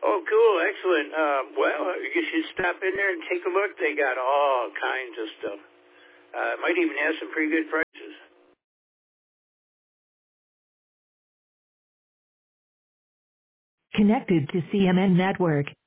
Oh, cool, excellent. Well, you should stop in there and take a look. They got all kinds of stuff. Might even have some pretty good prices. Connected to CMN Network.